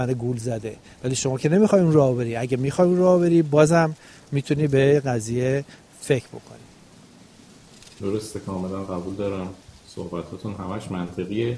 من گول زده، ولی شما که نمیخوای اون راه بری. اگه میخوای اون راه بری بازم میتونی به قضیه فکر بکنی. درسته، کاملا قبول دارم، صحبتاتون همش منطقیه.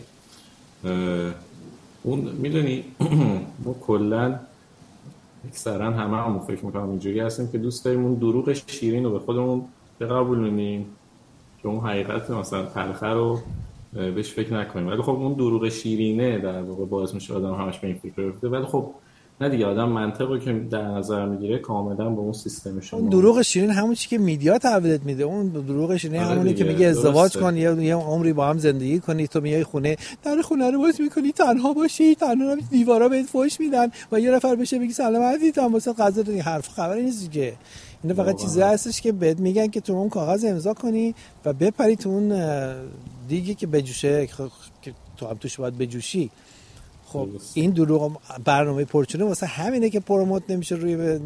اون میدونی ما کلا اکثرا همون فکر میکنم اینجوری هستیم که دوست داریم اون دروغ شیرین رو به خودمون بقبولونیم که اون حقیقت مثلا تلخه رو بهش فکر نکنیم، ولی خب اون دروغ شیرینه در واقع باعث میشه آدم همش به این فکر بیفته. ولی خب نه دیگه، آدم منطقی که در نظر میگیره کاملا با اون سیستم شما. اون دروغ شیرین همون چیزی که میدیا تحویلت میده. اون دروغ شیرین همونی که میگه ازدواج کن یه عمری با هم زندگی کنی، تو میای خونه در خونه رو باز میکنی تنها باشی، تنها دیوارا بهت فحش میدن و یه نفر بشه بگی سلام عزیزم واسه غذا دادی. حرف خبری نیست دیگه. اینا فقط چیزی هستش که بهت میگن که تو اون کاغذ امضا کنی و بپری تو اون دیگه که بجوشه، که تو هم توش باید بجوشی. خب این دروغ برنامه پرچونه واسه همینه که پروموت نمیشه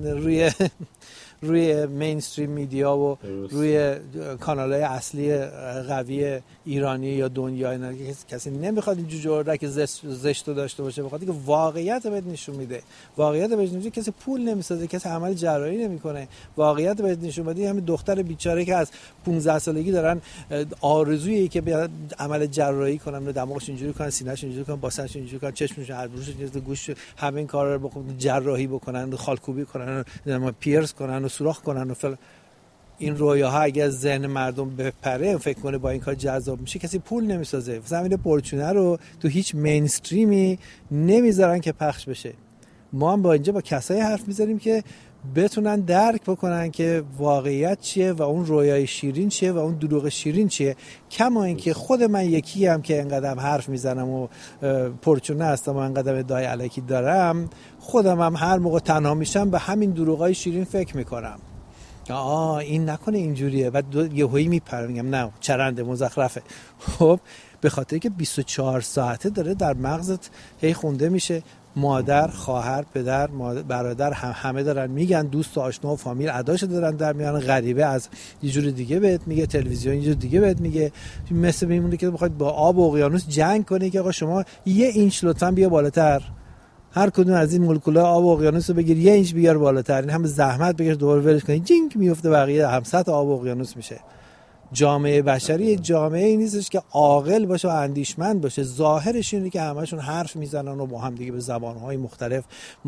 روی مینستریم میدیا و روی کانال‌های اصلی قوی ایرانی یا دنیا. اینا کسی نمیخواد این جوجه زشت رو داشته باشه، بخاطر که واقعیت بهت نشون میده. واقعیت بهت نشون میده کسی پول نمیسازه، کسی عمل جراحی نمیکنه. واقعیت بهت نشون میده همین دختر بیچاره که از 15 سالگی دارن آرزویی که بیاد عمل جراحی کنن، دماغش اینجوری کنن، سینه‌ش اینجوری کنن، باسنش اینجوری کنن، چشمش ابروش اینجوری، گوش، همه این کارا رو بکنن، جراحی بکنن، خالکوبی کنن، پیرس کنن و سوراخ کنن و فلان. این رویاها اگه از ذهن مردم بپره فکر کنه با این کار جذاب میشه، کسی پول نمیسازه. زمین پرچونه رو تو هیچ مینستریمی نمیذارن که پخش بشه. ما هم با اینجا با کسایی حرف میذاریم که بتونن درک بکنن که واقعیت چیه و اون رویای شیرین چیه و اون دروغ شیرین چیه. کما اینکه خود من یکی هم که انقدر حرف میزنم و پرچونه هستم و انقدر ادعای الکی دارم، خودم هم هر موقع تنها میشم به همین دروغای شیرین فکر میکنم. این نکنه اینجوریه و یهویی میپرم میگم نه چرنده مزخرفه. خب به خاطر که 24 ساعته داره در مغزت هی خونده میشه. مادر، خواهر، پدر، برادر همه دارن میگن، دوست و آشنا و فامیل اداشو دارن در میان، غریبه از یه جور دیگه بهت میگه، تلویزیون یه جور دیگه بهت میگه. مثل میمونه که بخواید با آب و اقیانوس جنگ کنی که آقا شما 1 اینچ لطفاً بیا بالاتر، هر کدوم از این مولکول‌های آب و اقیانوس رو بگیر 1 اینچ بیار بالاتر، این همه زحمت بکش دوباره ولش کنی، جینگ میفته بقیه هم سطح آب و اقیانوس میشه. جامعه بشری جامعه‌ای نیستش که عاقل باشه و اندیشمند باشه. ظاهرش اینه که همشون حرف میزنن و با هم دیگه به زبان‌های مختلف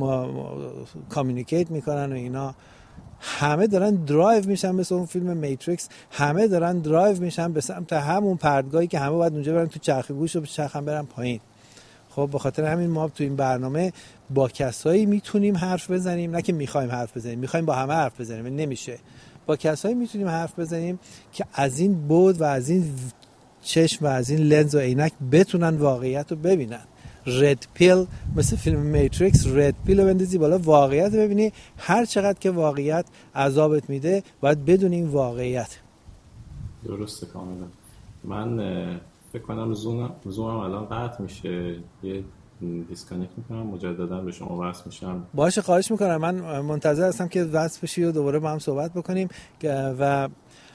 کامیونیکیت میکنن و اینا. همه دارن درایو میشن مثل اون فیلم میتریکس، همه دارن درایو میشن به سمت همون پرتگاهی که همه باید اونجا برن تو چرخ گوش و چرخم برن پایین. خب به خاطر همین ما تو این برنامه با کسایی میتونیم حرف بزنیم، نه که میخوایم حرف بزنیم، میخوایم با همه حرف بزنیم نمیشه. با کسایی میتونیم حرف بزنیم که از این بود و از این چشم و از این لنز و عینک بتونن واقعیت رو ببینن. رد پیل مثل فیلم میتریکس، رد پیل رو بندازی بالا واقعیت رو ببینی. هر چقدر که واقعیت عذابت میده باید بدونی این واقعیت. درسته کاملا. من فکر کنم زومم الان قطع میشه، یه دیسکانکت میکنم، مجددا به شما وصل میشم. باشه خواهش میکنم، من منتظر هستم که وصل بشی و دوباره با هم صحبت بکنیم. و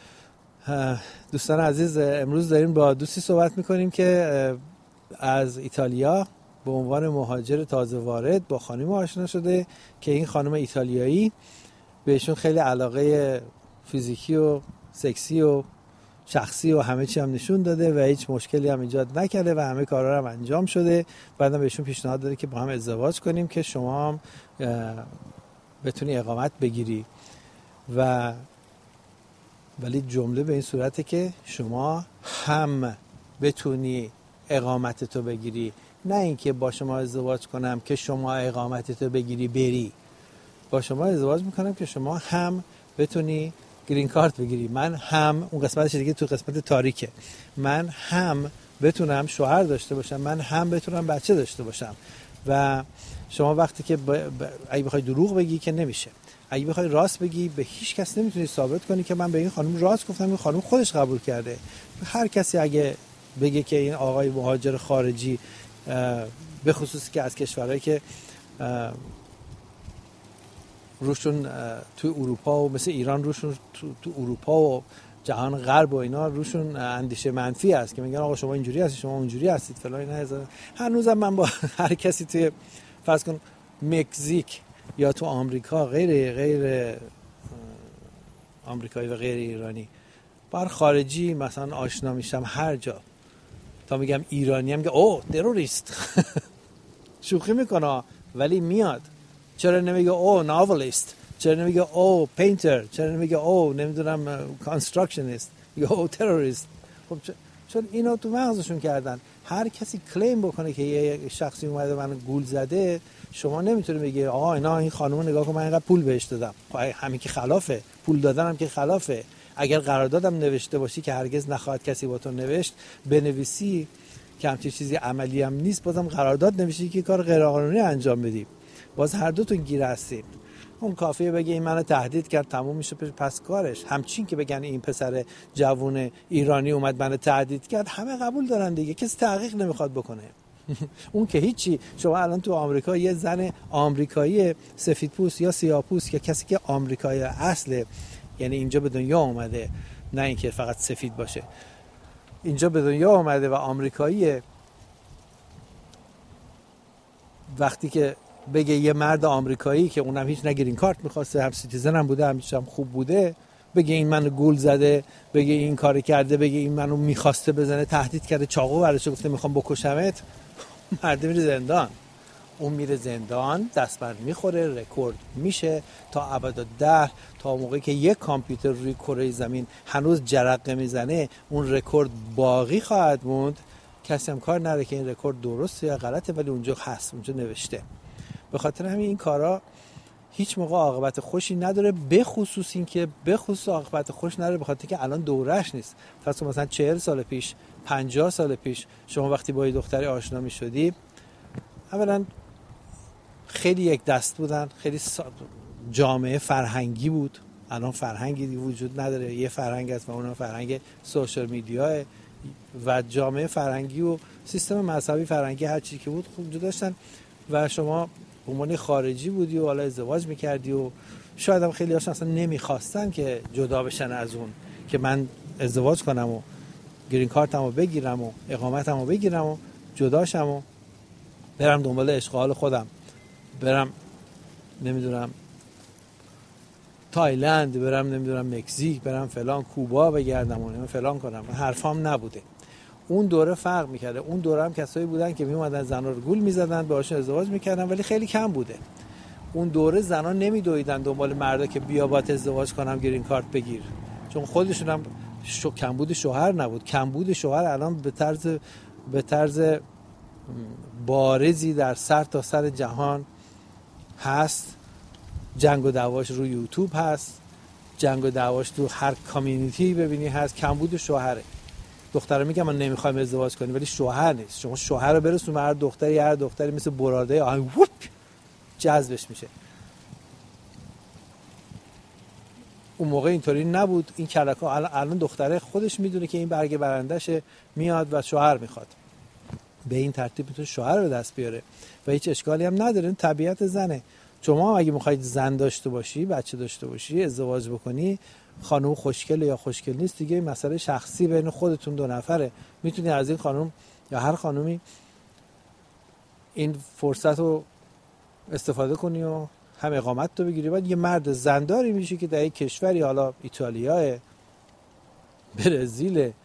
دوستان عزیز، امروز داریم با دوستی صحبت میکنیم که از ایتالیا به عنوان مهاجر تازه وارد با خانم آشنا شده که این خانم ایتالیایی بهشون خیلی علاقه فیزیکی و سکسی و شخصی و همه چی هم نشون داده و هیچ مشکلی هم ایجاد نکرده و همه کارا هم انجام شده. بعدم بهشون پیشنهاد داده که با هم ازدواج کنیم که شما هم بتونی اقامت بگیری ولی جمله به این صورته که شما هم بتونی اقامتتو بگیری، نه اینکه با شما ازدواج کنم که شما اقامتتو بگیری بری. با شما ازدواج میکنم که شما هم بتونی گرین کارت بگیری، من هم اون قسمتش دیگه تو قسمت تاریکه، من هم بتونم شوهر داشته باشم، من هم بتونم بچه داشته باشم. و شما وقتی که اگه بخوای دروغ بگی که نمیشه، اگه بخوای راست بگی به هیچ کس نمیتونی ثابت کنی که من به این خانم راست گفتم، این خانم خودش قبول کرده. هر کسی اگه بگه که این آقای مهاجر خارجی، به خصوص که از کشورهایی که روشون تو اروپا و مثل ایران روشون تو اروپا و جهان غرب و اینا روشون اندیشه منفی است که میگن آقا شما اینجوری هستید، شما اونجوری هستید فلان اینا. هنوزم من با هر کسی توی فرض کن مکزیک یا تو آمریکا غیر آمریکایی و غیر ایرانی بر خارجی مثلا آشنا میشم هر جا تا میگم ایرانی هم میگه اوه تروریست شوخی میکنه ولی میاد. چرا نمیگه اوه ناولیست، چرا نمیگه اوه پینتر، چرا نمیگه اوه نمیدونم کانستراکشنیست، میگه اوه تروریست. خب چون اینا تو مغزشون کردن. هر کسی کلیم بکنه که یه شخصی اومده منو گول زده، شما نمیتونی بگی آها اینا این خانومو نگاه کن من اینقدر پول بهش دادم. همین که خلافه، پول دادنم که خلافه. اگر قراردادم نوشته باشی که هرگز نخواهد کسی با تو نوشت، بنویسی که همچین چیزی عملی هم نیست، بازم قرارداد نوشتی که کار غیر قانونی انجام بدی، باز هر دوتون گیر هستید. اون کافیه بگه این منو تهدید کرد تموم میشه پس کارش. همچین که بگن این پسر جوون ایرانی اومد منو تهدید کرد، همه قبول دارن دیگه، کسی تحقیق نمیخواد بکنه. اون که هیچی. شما الان تو آمریکا یه زن آمریکایی سفیدپوست یا سیاه‌پوست که کسی که آمریکایی اصله، یعنی اینجا به دنیا اومده، نه اینکه فقط سفید باشه، اینجا به دنیا اومده و آمریکاییه، وقتی که بگه یه مرد آمریکایی که اونم هیچ نگرین کارت میخواسته، هم سیتیزن هم بوده، همیشه هم خوب بوده، بگه این منو گول زده، بگه این کار کرده، بگه این منو میخواسته بزنه، تهدید کرده، چاقو برداشته گفته میخوام بکشمت، مرد میره زندان. اون میره زندان، دستبند میخوره، رکورد میشه تا ابدالدهر، تا موقعی که یک کامپیوتر روی کره زمین هنوز جرقه میزنه اون رکورد باقی خواهد موند. کسی هم کار نداره که این رکورد درسته یا غلطه، ولی اونجا هست، اونجا نوشته. به خاطر همین این کارا هیچ موقع عاقبت خوشی نداره، به خصوص این که به خصوص عاقبت خوش نداره به خاطر که الان دورش نیست. مثلا 40 سال پیش، 50 سال پیش شما وقتی با یه دختری آشنا می‌شدی، اولا خیلی یک دست بودن، خیلی جامعه فرهنگی بود. الان فرهنگی وجود نداره، یه فرهنگ است و اون فرهنگ سوشال میدیاه و جامعه فرهنگی و سیستم مذهبی فرهنگی هر چیزی که بود خوب وجود داشتن و شما به عنوان خارجی بودی و حالا ازدواج میکردی و شاید هم خیلی هاشون اصلا نمیخواستن که جدا بشن از اون، که من ازدواج کنم و گرین کارتمو بگیرم و اقامتمو بگیرم و جداشم و برم دنبال اشغال خودم، برم نمیدونم تایلند، برم نمیدونم مکزیک، برم فلان کوبا بگردم و فلان کنم. حرفام نبوده. اون دوره فرق میکرده. اومدن دوره هم کسایی بودن که میومدن زنا رو گول میزدن، باهاشون ازدواج میکردن، ولی خیلی کم بوده. اون دوره زنا نمیدویدن دنبال مردا که بیا باهات ازدواج کنم گرین کارت بگیر، چون خودشون هم کمبود شوهر نبود. کمبود شوهر الان به طرز بارزی در سر تا سر جهان هست. جنگ و دعواش روی یوتیوب هست، جنگ و دعواش تو هر کامیونیتی ببینی هست. کمبود شوهره. دخترا میگن من نمیخوایم ازدواج کنیم، ولی شوهر نیست. شما شوهر رو برسون به هر دختری مثل براده آهنگ ووپ جذبش میشه. اون موقع اینطوری نبود. این کلکا الان دختره خودش میدونه که این برگ برندشه، میاد و شوهر میخواد، به این ترتیب میتونه شوهر رو دست بیاره و هیچ اشکالی هم نداره. این طبیعت زنه. شما اگه میخواید زن داشته باشی، بچه داشته باشی، ازدواج بکنی، خانم خوشگل یا خوشگل نیست دیگه مسئله شخصی بین خودتون دو نفره. میتونی از این خانم یا هر خانومی این فرصت رو استفاده کنی و هم اقامت تو بگیری، بعد یه مرد زنداری میشی که در یک کشوری، حالا ایتالیا، برزیل،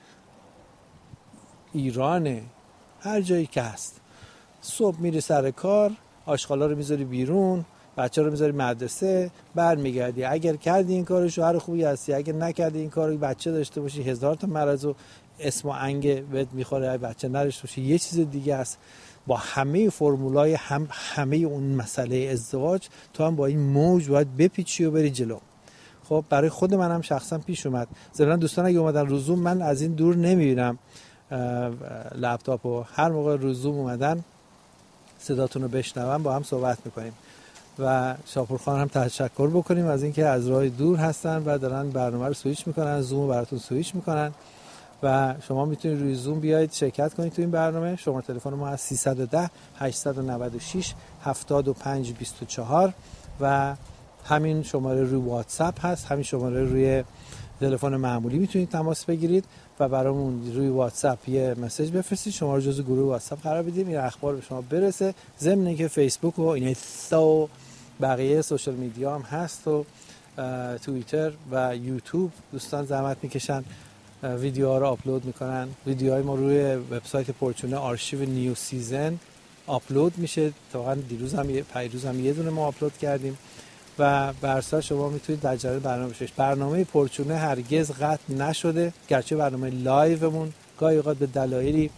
ایران، هر جایی که هست، صبح میری سر کار، آشغالا رو میذاری بیرون، بچه رو میذاری مدرسه، برمیگردی. اگر کردی این کارو شوهر خوبی هستی، اگر نکردی این کارو بچه داشته باشی، هزار تا مرض و اسم و انگ بهت میخوره، بچه نداشته باشی یه چیز دیگه است. با همه فرمولای همه اون مسئله ازدواج تو هم با این موج باید بپیچی و بری جلو. خب برای خود منم شخصا پیش اومد. ضمن دوستان اگه اومدن روزوم، من از این دور نمیبینم لپتاپو، هر موقع روزوم اومدن صداتون رو بشنوم با هم صحبت میکنیم و شاپورخان هم تشکر بکنیم از اینکه از راه دور هستن و دارن برنامه رو سویچ میکنن، زوم رو براتون سویچ میکنن و شما میتونید روی زوم بیاید شرکت کنید تو این برنامه. شماره تلفن ما از 310 896 75 24 و همین شماره روی واتساپ هست، همین شماره روی تلفن معمولی میتونید تماس بگیرید و برامون روی واتساپ یه مسیج بفرستید، شما رو جزو گروه واتساپ قرار بدیم، این اخبار به شما برسه. ضمن اینکه فیسبوک و اینستا و بقیه سوشال میدیا هم هست و توییتر و یوتیوب دوستان زحمت میکشن ویدیوها رو آپلود میکنن. ویدیوهای ما روی وبسایت پورچونه آرشیو نیو سیزن آپلود میشه. واقعا دیروز هم پیروز هم یه دونه ما آپلود کردیم و برسا شما میتونید در جریان برنامه بشید. برنامه پورچونه هرگز قطع نشده، گرچه برنامه لایومون گاهی اوقات به دلایلی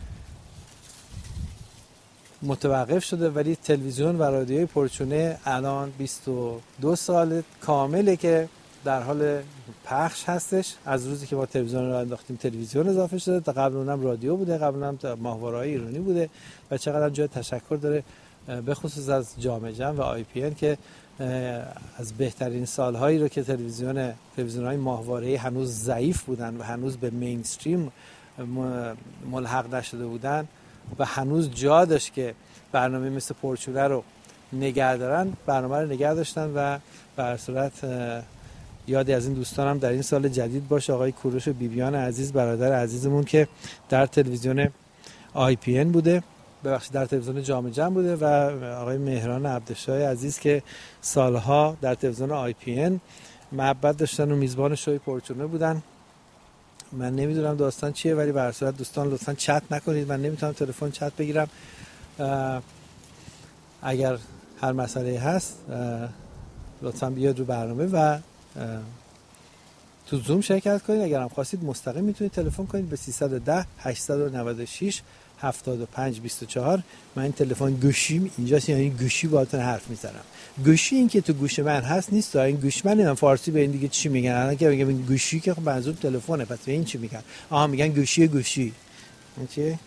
متوقف شده، ولی تلویزیون و رادیوی پورچونه الان 22 سال کامله که در حال پخش هستش. از روزی که ما تلویزیون رو انداختیم تلویزیون اضافه شده، تا قبل اونم رادیو بوده، قبل اونم ماهواره‌های ایرانی بوده و چقدر جای تشکر داره به خصوص از جامعه جمع و آی پی ان که از بهترین سالهایی رو که تلویزیون‌های ماهواره‌ای هنوز ضعیف بودن و هنوز به مینستریم ملحق نشده بودن و هنوز جا داشت که برنامه مثل پورچونه رو نگه دارن، برنامه رو نگه داشتن و به صورت یادی از این دوستانم در این سال جدید باشه آقای کوروش و بیبیان عزیز، برادر عزیزمون که در تلویزیون آی پی ان بوده، ببخشید در تلویزیون جامعه جمع بوده، و آقای مهران عبدالشاه عزیز که سالها در تلویزیون آی پی ان محبت داشتن و میزبان شوی پورچونه بودن. من نمیدونم داستان چیه، ولی به هر صورت دوستان لطفاً چت نکنید، من نمیتونم تلفن چت بگیرم. اگر هر مسئله هست لطفاً بیاد رو برنامه و تو زوم شرکت کنید. اگر هم خواستید مستقیم میتونید تلفن کنید به 310 896 75 24. من این تلفن گوشیم اینجاست، یعنی گوشی باهاتون حرف میزنم. گوشی این که تو گوش من هست نیست، این گوش من فارسی به این دیگه چی میگن؟ الان که میگم گوشی که خب منظور تلفنه، پس به این چی میگن؟ میگن گوشی. این چیه؟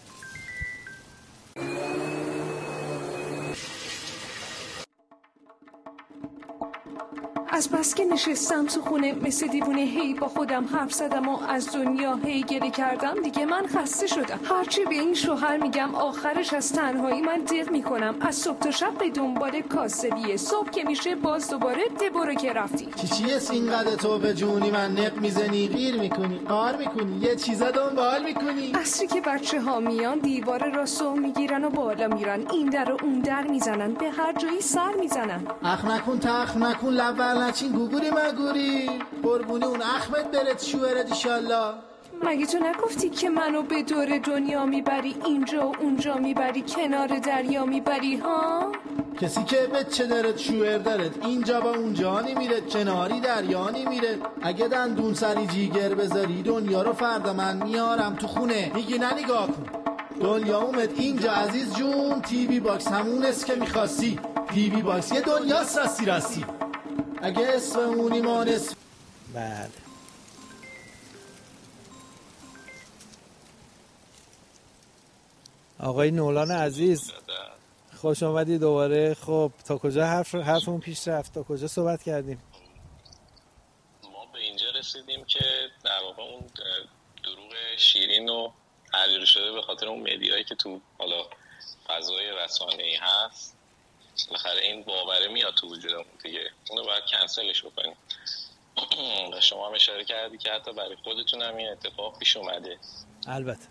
از بس که نشستم تو خونه مثل دیوونه، هی با خودم حرف زدم و از دنیا هی گله کردم. دیگه من خسته شدم، هرچی به این شوهر میگم آخرش از تنهایی من دق میکنم. از صبح تا شب به دنبال کاسبیه، صبح که میشه باز دوباره برو که رفتی. چیه سینقدر تو به جونی من نق میزنی، غیر میکنی، قار میکنی، یه چیزا دنبال میکنی. عصری که بچه ها میان دیوار راستو میگیرن و بالا میرن، این در و اون در میزنن، به هر جایی سر میزنن. اخ نکن تخ نکن لبل نچین گوگوری مگوری، قربونی اون اخمت برد شوهرت ایشالله. مگه تو نگفتی که منو به دور دنیا میبری، اینجا و اونجا میبری، کنار دریا میبری ها؟ کسی که بچه دارد شوهر دارد، اینجا با اونجا نمیره، کناری دریا نمیره. اگه دندون سری جیگر بذاری دنیا رو فردا من میارم تو خونه. میگی نه نگاه کن دنیا اومد اینجا عزیز جون، تی وی باکس همون است که میخواستی. تی وی باکس یه دنیاست راستی اگه اسم اونی مانست. بله آقای نولان عزیز خوش آمدی دوباره. خب تا کجا حرفمون پیش رفت؟ تا کجا صحبت کردیم؟ ما به اینجا رسیدیم که در واقع اون دروغ شیرین و تغییر شده به خاطر اون مدیایی که تو حالا فضای رسانه‌ای هست، بالاخره این باوره میاد تو وجودمون دیگه، اونو باید کنسلش بکنیم. و شما هم اشاره کردی که حتی برای خودتون هم این اتفاق پیش اومده. البته.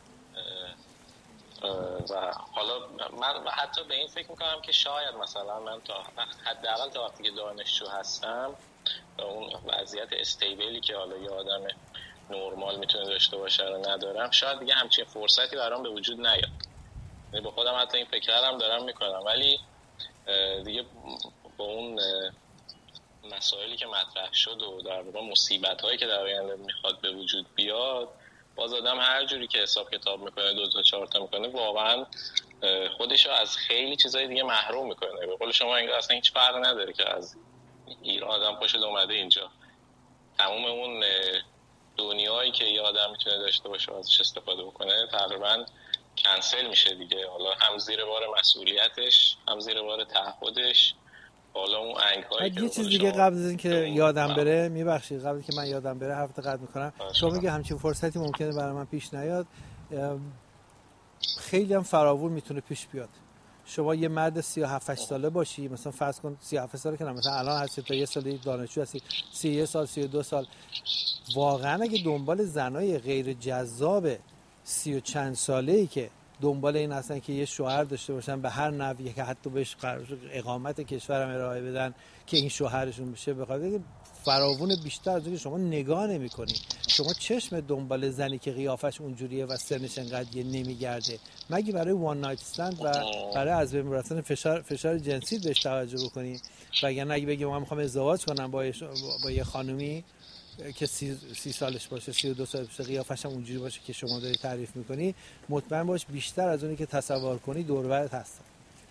و حالا من حتی به این فکر میکنم که شاید مثلا من تا حداقل تا وقتی که دانشجو هستم و اون وضعیت استیبلی که حالا یه آدم نورمال میتونه داشته باشه رو ندارم، شاید دیگه همچین فرصتی برام به وجود نیاد. یعنی با خودم حتی این فکرم دارم میکنم، ولی دیگه با اون مسائلی که مطرح شد و در واقع مصیبت‌هایی که در آینده میخواد به وجود بیاد، باز آدم هر جوری که حساب کتاب میکنه 2 تا 4 تا میکنه، واقعا خودشو از خیلی چیزای دیگه محروم میکنه. به قول شما انگار اصلا هیچ فرقی نداره که از ایران آدم پاشد اومده اینجا، تمام اون دنیایی که یه آدم میتونه داشته باشه و ازش استفاده بکنه تقریبا کنسل میشه دیگه. حالا هم زیر بار مسئولیتش، هم زیر بار تعهدش، حالا اون انگ‌هایی که یه چیز دیگه قبل از اینکه یادم بره، میبخشید قبل که من یادم بره حرف قطع میکنم، شما میگه همچین فرصتی ممکنه برای من پیش نیاد، خیلی هم فراوون میتونه پیش بیاد. شما یه مرد 37 ساله باشی، مثلا فرض کن 37 ساله که مثلا الان هستی تا یه سال دانشجو هستی، 31 سال 32 سال، واقعا اگه دنبال زنای غیر جذاب 30 و چند ساله‌ای که دنبال این هستن که یه شوهر داشته باشن به هر نحوی که حتی بهش اقامت کشورم ارائه بدن که این شوهرشون بشه، بخاطر فراوون بیشتر از اون که شما نگاه نمی‌کنی. شما چشم دنبال زنی که قیافش اونجوریه و سنش انقدر نمیگرده، مگه برای وان نایت استند و برای از بین رفتن فشار جنسی بهش توجه بکنی. وگرنه اگه بگی من می‌خوام ازدواج کنم با یه خانومی که 30 سالش باشه، 32 سالش باشه، قیافش هم اونجوری باشه که شما داری تعریف می‌کنی، مطمئن باش بیشتر از اونی که تصور کنی دور و برت هستن.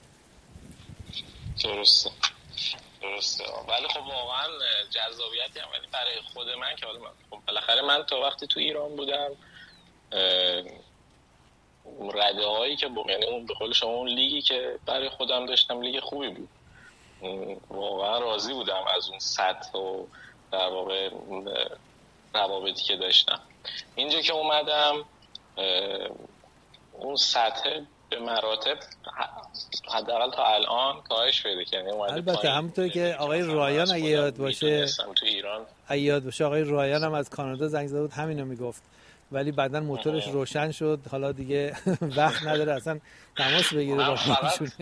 درسته. ولی خب واقعا جذابیتی هم، ولی برای خود من که خب بالاخره من تا وقتی تو ایران بودم رده هایی که یعنی اون به قول شما اون لیگی که برای خودم داشتم لیگ خوبی بود، واقعا راضی بودم از اون سطح و در واقع روابطی که داشتم. اینجا که اومدم اون سطح به مراتب حداقل تا الان کاهش پیدا کرد. البته همونطور که آقای رایان اگه یاد باشه تو ایران آقای رایان هم از کانادا زنگ زده بود همینو میگفت، ولی بعدن موتورش روشن شد، حالا دیگه وقت نداره اصلا تماس بگیره با خودشون.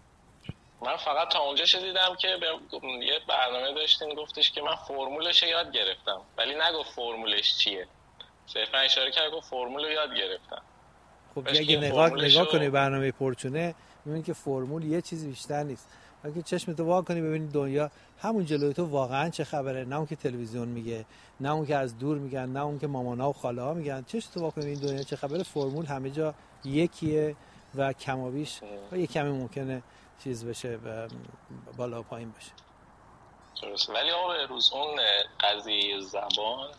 من فقط تا اونجا شدیدم که یه برنامه داشتین گفتش که من فرمولش یاد گرفتم، ولی نگفت فرمولش چیه، صرفا اشاره کرد گفت فرمول رو یاد گرفتم. خب اگه نگاه کنی برنامه پرچونه میبینی که فرمول یه چیزی بیشتر نیست. اگه چشمتو وا کنی ببینی دنیا همون جلوی تو واقعا چه خبره، نه اون که تلویزیون میگه، نه اون که از دور میگن، نه اون که مامانا و خاله ها میگن. چشمتو وا کنی ببینی دنیا چه خبره، فرمول همه جا یکیه و کمابیش و یه کمی ممکنه چیز بشه بالا و پایین بشه. درست. ولی آقا به روز اون قضیه زبان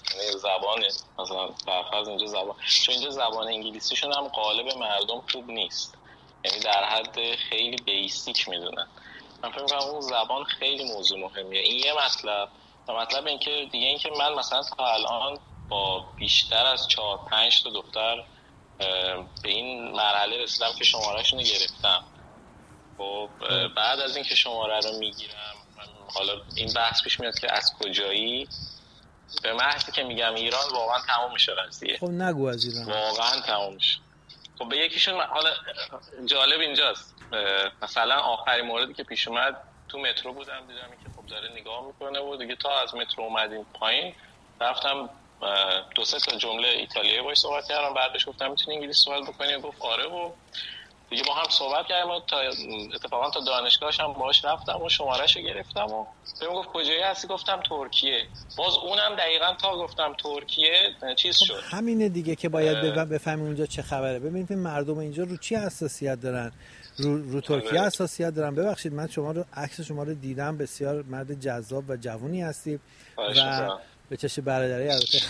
مثلا فرض اینجا زبان، چون اینجا زبان انگلیسیشون هم قالب مردم خوب نیست، یعنی در حد خیلی بیسیک میدونن. من فکر می‌کنم اون زبان خیلی موضوع مهمیه. این یه مطلب و مطلب این که دیگه این که من مثلا تا الان با بیشتر از 4-5 تا دختر به این مرحله رسیدم که شماره‌شون رو گرفتم. خب بعد از این که شماره رو میگیرم، حالا این بحث پیش میاد که از کجایی، به محضی که میگم ایران واقعا تموم میشه قضیه. خب نگو از ایران، واقعا تموم میشه. خب به یکیشون حالا جالب اینجاست، مثلا آخرین موردی که پیش اومد تو مترو بودم، دیدم که خب داره نگاه میکنه و دیگه تا از مترو اومدیم پایین رفتم 2-3 تا جمله ایتالیایی باهاش صحبت کردم، بعدش گفتم میتونی انگلیسی صحبت بکنی، گفت آره و دیگه با هم صحبت کردیم و تا اتفاقا تا دانشگاهش هم باهاش رفتم و شماره‌شو گرفتم و بهم گفت کجایی هستی، گفتم ترکیه، باز اونم دقیقاً تا گفتم ترکیه چیز شد. خب همینه دیگه که باید بفهمیم اونجا چه خبره. ببینید مردم اینجا رو چی حساسیت دارن، رو ترکیه حساسیت دارن. ببخشید من عکس شما رو دیدم، بسیار مرد جذاب و جوونی هستی و به چش برادری البته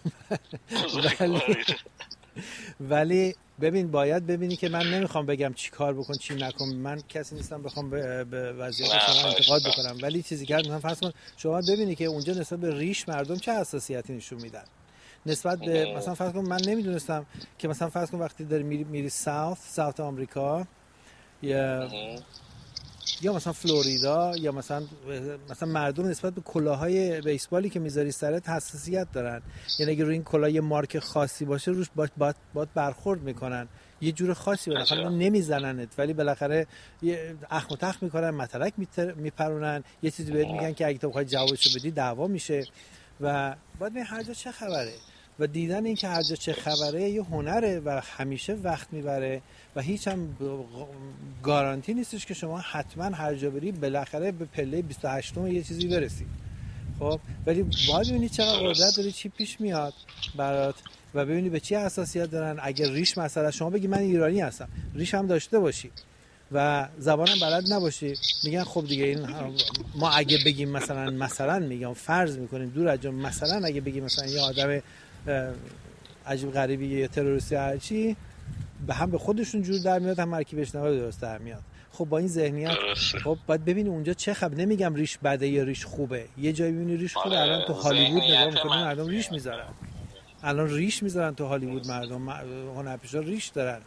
ولی ببین باید ببینی که من نمیخوام بگم چی کار بکن چی نکن، من کسی نیستم بخوام به وضعیت شما انتقاد بکنم، ولی چیزی که مثلا فرض کن شما ببینی که اونجا نسبت به ریش مردم چه حساسیتی نشون میدن نسبت به مثلا فرض کن من نمیدونستم که مثلا فرض کن وقتی داری میری ساوت آمریکا یا مثلا فلوریدا یا مثلا مردم نسبت به کلاهای بیسبالی که میذاری سرت حساسیت دارن، یعنی اگه روی این کلاه یه مارک خاصی باشه روش باید برخورد میکنن یه جور خاصی، بالاخره نمیزننت ولی بالاخره یه اخم و تخم میکنن، متلک میپرونن، یه چیزی بهت میگن که اگه تو بخوای جوابشو بدی دعوا میشه و باید ببین هر جا چه خبره و دیدن این که هر جا چه خبره یه هنره و همیشه وقت میبره و هیچ هم گارانتی نیستش که شما حتما هر جا بری بالاخره به پله 28م یه چیزی برسی. خب ولی باید ببینی چقدر قدرت داری، چی پیش میاد برات و ببینی به چی حساسیت دارن. اگر ریش مثلا شما بگی من ایرانی هستم، ریش هم داشته باشی و زبانم بلد نباشی، میگن خب دیگه این ما اگه بگیم مثلا میگم فرض میکنیم دور از جون، مثلا اگه بگیم مثلا یه آدم عجیب غریبی یا تروریستی هرچی به هم به خودشون جور در میاد، هم مرکی بشنوه درست در میاد. خب با این ذهنیت خب باید ببینی اونجا چه خبر. نمیگم ریش بده یا ریش خوبه، یه جایی ببینی ریش خوبه. الان تو هالیوود نگاه میکنی مردم ریش میذارن، الان ریش میذارن تو هالیوود، مردم هنرپیشا ریش دارن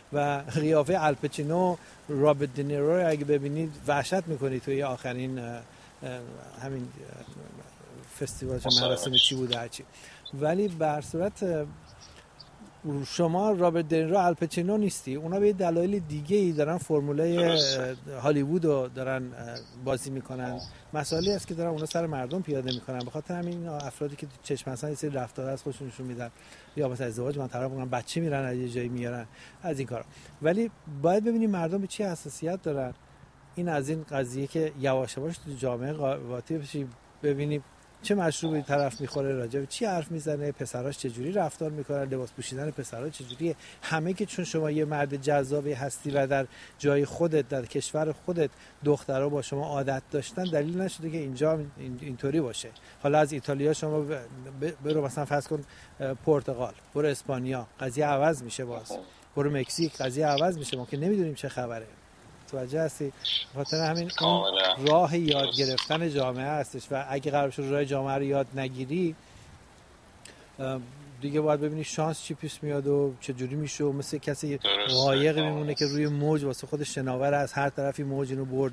و قیافه الپچینو، رابرت دنیرو اگه ببینید وحشت میکنید توی آخرین همین فستیوال مراسم چی بود هرچی. ولی به هر صورت شما رابرت دنیرو الپچینو نیستی، اونا به دلایل دیگه ای دارن فرموله هالیوود رو دارن بازی میکنن. مسائلی است که دارن اونا سر مردم پیاده میکنن. به خاطر همین افرادی که چشم مثلا یه سری رفتار از خودشون نشون میدن یا مثلا ازدواج من طرف میکنن، بچه میرن از یه جایی میارن، از این کارا. ولی باید ببینیم مردم به چی حساسیت دارن. این از این قضیه که یواش یواش تو جامعه قاطی بشه، ببینیم چه مشروبی طرف میخوره، راجع به چی حرف میزنه، پسراش چجوری رفتار میکنن، لباس پوشیدن پسرا چجوریه. همه که چون شما یه مرد جذابی هستی و در جای خودت در کشور خودت دخترها با شما عادت داشتن، دلیل نشده که اینجا اینطوری باشه. حالا از ایتالیا شما برو مثلا فرض کن پرتغال، برو اسپانیا، قضیه عوض میشه. باز برو مکزیک، قضیه عوض میشه. ما که نمیدونیم چه خبره. توجه هستی؟ خاطر همین راه یاد گرفتن جامعه هستش و اگه قرار شد راه جامعه رو یاد نگیری دیگه باید ببینی شانس چی پیش میاد و چجوری میشه. و مثل کسی قایق میمونه که روی موج واسه خودش شناور از هر طرفی موج اینو برد.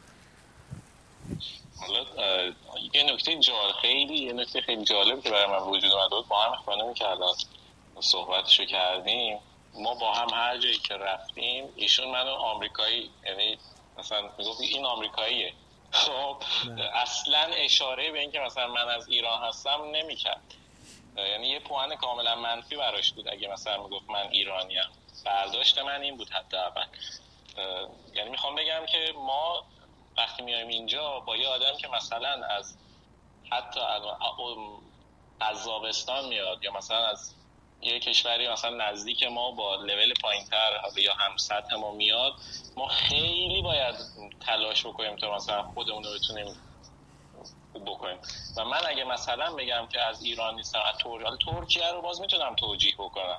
حالا یه نکته خیلی جالب که برای من وجود اومد بود، با هم خانمی که الان صحبتشو کردیم، ما با هم هر جایی که رفتیم ایشون منو آمریکایی، یعنی مثلا میگفت این آمریکاییه، خب اصلا اشاره به این که مثلا من از ایران هستم نمیکرد. یعنی یه پوان کاملا منفی براش بود اگه مثلا میگفت من ایرانیم. برداشت من این بود حداقل. یعنی میخوام بگم که ما وقتی میایم اینجا با یه آدم که مثلا از حتی قزاقستان میاد یا مثلا از یه کشوری مثلا نزدیک ما با لول پایینتر یا هم سطح ما میاد، ما خیلی باید تلاش بکنیم تا مثلا خودمون رو بتونیم بکنیم. و من اگه مثلا بگم که از ایران نیستم، از ترکیه رو باز میتونم توجیه بکنم،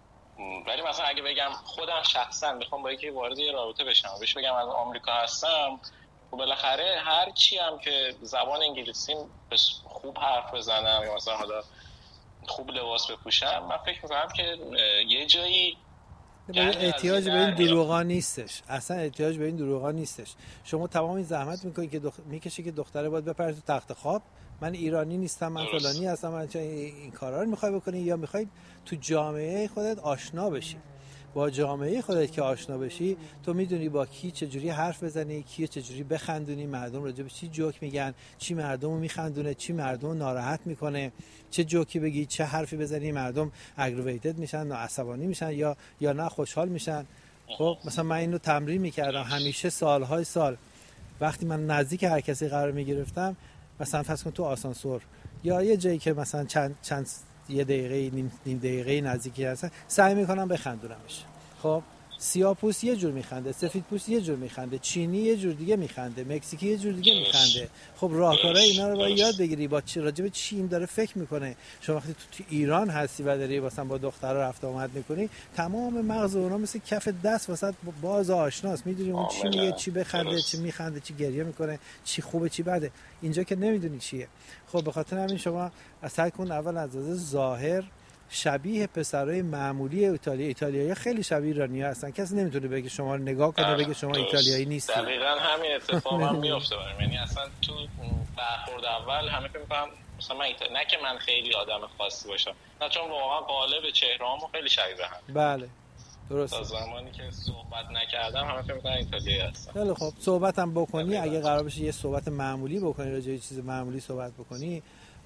ولی مثلا اگه بگم خودم شخصا میخوام با یکی وارد یه رابطه بشم و بهش بگم از آمریکا هستم، و بالاخره هر چی هم که زبان انگلیسیم خوب حرف بزنم یا مثلا حالا خوب لباس بپوشم، من فکر میکنم که یه جایی احتیاج به این دروغا نیستش. اصلا احتیاج به این دروغا نیستش. شما تمام این زحمت میکنید که میکشه که دختره باید بپره تو تخت خواب، من ایرانی نیستم، من فلانی هستم، من این کارا رو میخوای بکنی، یا میخوای تو جامعه خودت آشنا بشی. با جامعه خودت که آشنا بشی، تو میدونی با کی چجوری حرف بزنی، کی چجوری بخندونی، مردم راجع به چی جوک میگن، چی مردم رو میخندونه، چی مردم رو ناراحت میکنه، چه جوکی بگی، چه حرفی بزنی مردم اگرویتد میشن، عصبانی میشن یا نه خوشحال میشن. خب مثلا من اینو تمرین میکردم همیشه سالهای سال. وقتی من نزدیک هر کسی قرار میگرفتم، مثلا فرض کن تو آسانسور یا یه جایی که مثلا چند یه دقیقه نیم دقیقه نزدیکی هستن، سعی میکنم بخندونمش. خب سیاه‌پوست یه جور میخنده، سفیدپوست یه جور میخنده، چینی یه جور دیگه میخنده، مکزیکی یه جور دیگه میخنده. خب راهکارهای اینا رو باید یاد بگیری. با چی راجع به چی این داره فکر میکنه. شما وقتی تو ایران هستی و داری مثلا با دخترها رفت آمد میکنی، تمام مغز اونا مثل کف دست واسه باز آشناست. میدونی اون چی میگه، چی بخنده، چی میخنده، چی گریه میکنه، چی خوبه چی بده. اینجا که نمیدونی چیه. خب به خاطر همین شما سعی کن اول از ظاهر شبیه پسرای معمولی ایتالیایی خیلی شبیه ایرانی‌ها هستن. کسی نمیتونه بگه شما رو نگاه کنه بگه شما ایتالیایی نیستی. دقیقاً همین اتفاق هم میفته برام. یعنی اصلا تو برخورد اول همه فکر می‌کنم مثلا من نه که من خیلی آدم خاصی باشم، نه چون واقعا قالب چهره‌هامو خیلی شبیه هم. بله درست. تا زمانی که صحبت نکردم همه فکر می‌کنن ایتالیایی هستم. خیلی خب صحبتم بکنی، اگه قرار بشه یه صحبت معمولی بکنی، راجع به چیز معمولی صحبت بکنی،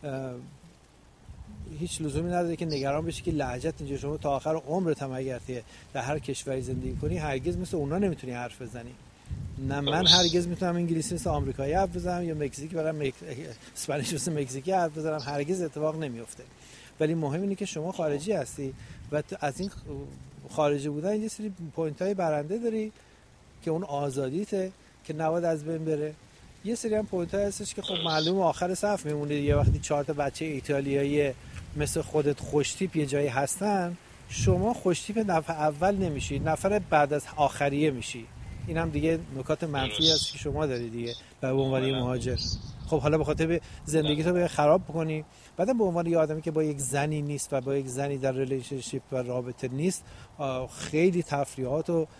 هیچ لزومی نداره که نگران بشی که لهجت اینجا. شما تا آخر عمرت هم اگر در هر کشوری زندگی کنی هرگز مثل اونا نمیتونی حرف بزنی. نه من هرگز میتونم انگلیسی مثل آمریکایی حرف بزنم یا مکزیکی برام اسپانیش مثل مکزیکی حرف بزنم، هرگز اتفاق نمیفته. ولی مهم اینه که شما خارجی هستی و از این خارجی بودن یه سری پوینت‌های برنده داری که اون آزادیته که نباید از بین بره. یه سری هم پوینت‌ها هستش که خب معلومه آخر صف میمونه. یه وقتی 4 تا بچه ایتالیایی مثل خودت خوشتیپ یه جایی هستن، شما خوشتیپ نفر اول نمیشی، نفر بعد از آخریه میشی. این هم دیگه نکات منفی است که شما داری دیگه به عنوان مهاجر. خب حالا به خاطر زندگی تو خراب بکنی، بعدم به عنوان یه آدمی که با یک زنی نیست و با یک زنی در ریلیشنشیپ و رابطه نیست، خیلی تفریحات و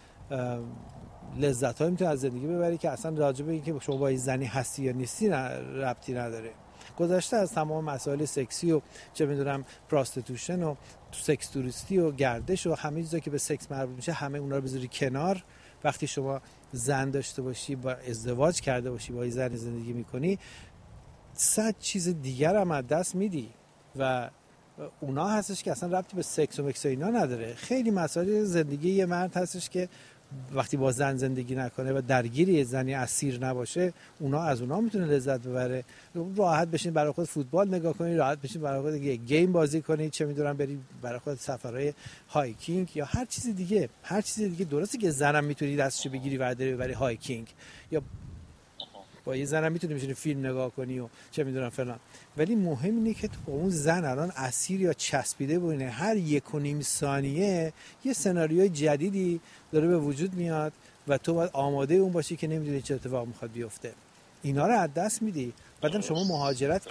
لذت‌های میتونی از زندگی ببری که اصلا راجع به اینکه شما با یک زنی هستی یا نیستی ربطی نداره. گذشته از تمام مسائل سکسی و چه میدونم پراستیتوشن و سکس توریستی و گردش و همه چیزا که به سکس مربوط میشه، همه اونا رو بذاری کنار. وقتی شما زن داشته باشی، با ازدواج کرده باشی، با زن زندگی میکنی، 100 چیز دیگر هم از دست میدی و اونا هستش که اصلا ربطی به سکس و مکس و اینا نداره. خیلی مسائل زندگی یه مرد هستش که وقتی با زن زندگی نکنه و درگیری زنی اسیر نباشه، اونا از اونا میتونه لذت ببره. راحت بشین برای خود فوتبال نگاه کنی، راحت بشین برای خود گیم بازی کنی، چه میدونم بری برای خود سفرهای هایکینگ یا هر چیز دیگه. درسته که زنم میتونی دستشو بگیری و بری هایکینگ، یا با یه زنم میتونی بشینی فیلم نگاه کنی و چه میدونم فلان، ولی مهم اینه که تو با اون زن الان اسیر یا چسبیده بودی. هر 1.5 ثانیه یه سناریوی جدیدی داره به وجود میاد و تو باید آماده اون باشی که نمیدونی چه اتفاق میخواد بیفته. اینا رو از دست میدی. بعدم شما مهاجرت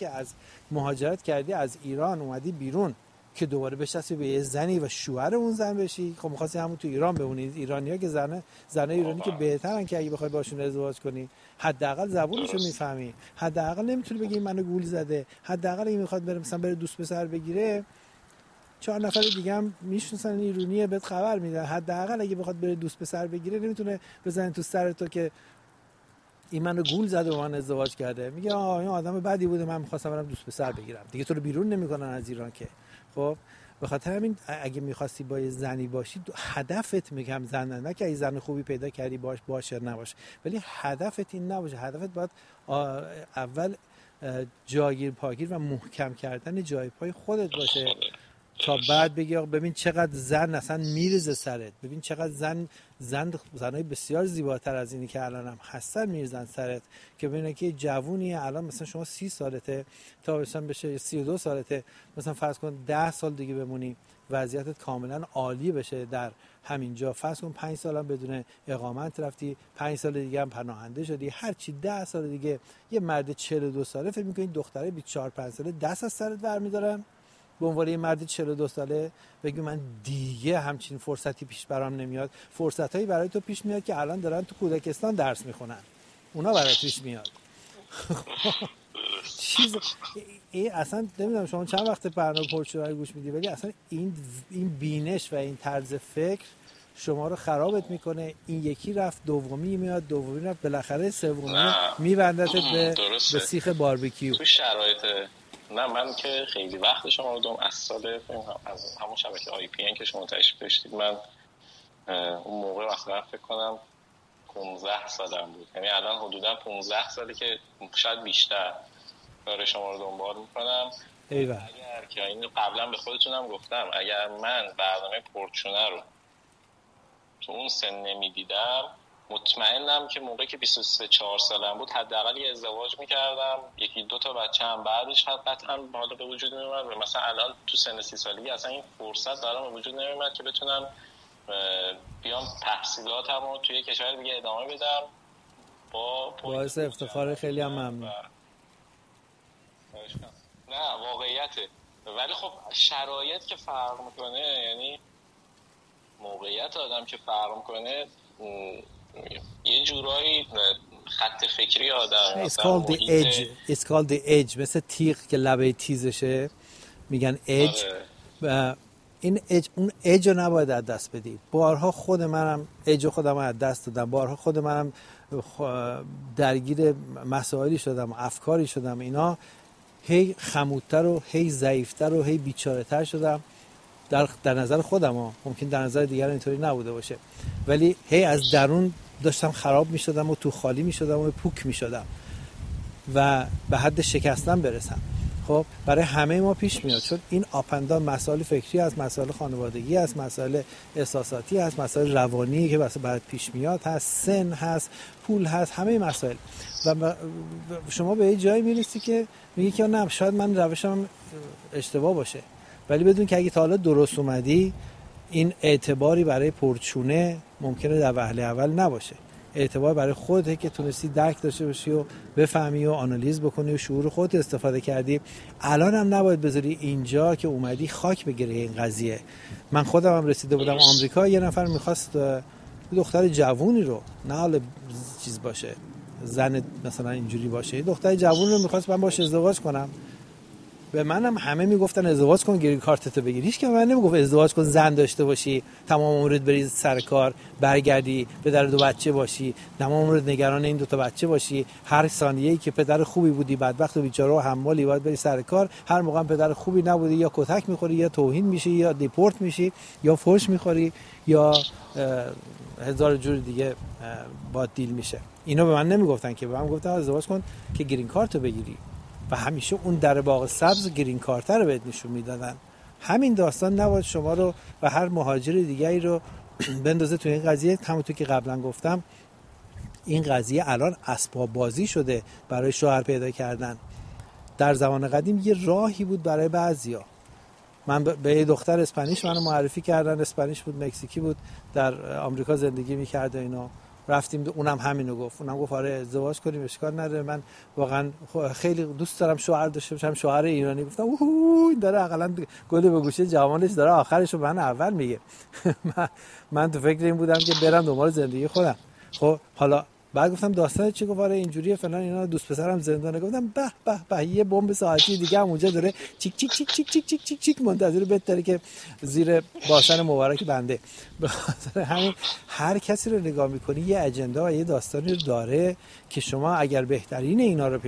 کردی از ایران اومدی بیرون که دوباره بچسبی به یه زنی و شوهر اون زن بشی. خب می‌خواستی همون تو ایران بمونی. ایرانی‌ها که زنای ایرانی که بهترن که اگه بخوای باشون ازدواج کنی، حداقل زبونشو میفهمی، حداقل نمیتونی بگی منو گول زده، حداقل اگه میخواد بره دوست پسر بگیره 4 نفر دیگه هم میشناسن ایرانیه بهت خبر میدن. حداقل اگه بخواد بره دوست پسر بگیره نمیتونه بزنه تو سر تو که این منو گول زده و من ازدواج کرده. میگه این آدم بدی بوده، من می‌خواستم برم دوست پسر بگیرم. دیگه تو رو بیرون نمی‌کنن از ایران که. خب به خاطر همین اگه می‌خواستی با یه زنی باشی، هدفت میگم زن نه که ای زن خوبی پیدا کردی باشه نباشه، ولی هدفت این نباشه. هدفت باید اول جاگیر پاگیر و محکم کردن جای پای خودت باشه تا بعد بگی ببین چقدر زن اصلا میرزه سرت، ببین چقدر زنای بسیار زیباتر از اینی که الان هم هستن میرزن سرت، که ببینه که جوونیه الان مثلا شما 30 سالته تا مثلا بشه 32 سالته، مثلا فرض کن 10 سال دیگه بمونی وضعیتت کاملا عالی بشه در همینجا. فرض کن 5 سالم بدون اقامت رفتی، 5 سال دیگه هم پناهنده شدی، هر چی 10 سال دیگه یه مرد 42 ساله فکر می‌کنی دختره 24 5 ساله دست از سرت برمی‌دارن به عنوان یه مرد 42 ساله بگی من دیگه همچین فرصتی پیش برام نمیاد. فرصتایی برای تو پیش میاد که الان دارن تو کودکستان درس میخونن، اونا برای پیش میاد. اصلا نمیدونم شما چند وقت برنامه پرچونه رو گوش میدی، ولی اصلا این بینش و این طرز فکر شما رو خرابت میکنه. این یکی رفت، دومی میاد، دومی رفت، بالاخره سومی میبندتت به سیخ باربیکیو. تو شرایط نه من که خیلی وقت شما رو دوم از همون شبکه IPN که شما تشریف داشتید، من اون موقع مثلا فکر کنم 15 سالم بود، یعنی الان حدودا 15 ساله که شاید بیشتر کار شما رو دنبال میکنم. ایوه. اگر که این قبلا به خودتونم گفتم، اگر من برنامه پرچونه رو تو اون سن نمیدیدم، مطمئنم که موقعی که 23-4 سالم بود حداقل یه ازدواج میکردم، 1-2 تا بچه هم بعدش قطعا بالا به وجود میومد. و مثلا الان تو سن 30 سالگی اصلا این فرصت برام به وجود نمیومد که بتونم بیام تحصیلاتمو توی کشور دیگه ادامه بدم. باعث افتخار خیلی هم ممنون. نه واقعیته، ولی خب شرایط که فرق میکنه، یعنی موقعیت آدم که فرق میکنه، یه جورایی خط فکری آدم It's called the edge. مثل تیغ که لبه تیزشه میگن edge. این اون edge رو نباید از دست بدی. بارها خود منم edge خودم از دست دادم، بارها خود منم درگیر مسائلی شدم، افکاری شدم، اینا هی خمودتر و هی ضعیفتر و هی بیچاره‌تر شدم در نظر خودم ها. ممکن در نظر دیگران اینطوری نبوده باشه، ولی هی از درون داشتم خراب می شدم و تو خالی می شدم و پوک می شدم و به حد شکستن برسم. خب برای همه ما پیش میاد، چون این آپندان مسائل فکری هست، مسائل خانوادگی هست، مسائل احساساتی هست، مسائل روانی که برات پیش میاد هست، سن هست، پول هست، همه مسائل. و شما به یه جایی میرسی که میگی که نه شاید من روشم اشتباه باشه، ولی بدون که اگه تا حالا درست اومدی این اعتباری برای پرچونه ممکنه در وهله اول نباشه. اعتبار برای خودته که تونستی درک داشته باشی و بفهمی و آنالیز بکنی و شعور خودت استفاده کردی. الان هم نباید بذاری اینجا که اومدی خاک بگیره این قضیه. من خودم هم رسیده بودم آمریکا، یه نفر میخواست دختر جوونی رو، نه حالا چیز باشه زن مثلا اینجوری باشه، یه دختر جوون رو میخواست من باش ازدواج کنم. به منم همه میگفتن ازدواج کن گرین کارتتو بگیر، هیچ که من نمیگفت ازدواج کن زن داشته باشی تمام عمرت بری سر کار برگردی پدر 2 بچه باشی، تمام عمرت نگران این 2 تا بچه باشی، هر ثانیه‌ای که پدر خوبی بودی بدبخت و بیچاره و حمالی باید بری سر کار، هر موقع پدر خوبی نبودی یا کتک میخوری یا توهین میشی یا دیپورت میشی یا فحش میخوری یا هزار جور دیگه با دیل میشه. اینو به من نمیگفتن که، به من گفتن ازدواج کن که گرین کارتو بگیری و همیشه اون در باغ سبز گرین کارت رو بهت نشون میدادن. همین داستان نباید شما رو و هر مهاجر دیگری رو بندازه تو این قضیه. همونطور که قبلا گفتم این قضیه الان اسباب بازی شده برای شوهر پیدا کردن. در زمان قدیم یه راهی بود برای بعضیا. من به یه دختر اسپانیش منو معرفی کردن، اسپانیش بود، مکزیکی بود، در آمریکا زندگی می‌کرد اینا. رفتیم اونم همینو گفت، اونم گفت آره ازدواج کنیم اشکال نداره، من واقعا خیلی دوست دارم شوهر داشته باشم، شوهر ایرانی. گفتم اوه داره حداقل گل به گوشه جوانش داره آخرشو من اول میگه. من تو فکر این بودم که برم دنبال زندگی خودم. خب حالا بعد گفتم داستان چی؟ گفت آره اینجوریه فلان اینا، دوست پسرم زندانه. گفتم به به به یه بمب ساعتی دیگه هم اونجا داره چیک چیک چیک چیک چیک چیک چیک چیک منتظر بهتره که زیر باسن مبارک بنده. به خاطر همین هر کسی رو نگاه می‌کنی یه اجندا و یه داستانی رو داره که شما اگر بهترین اینا رو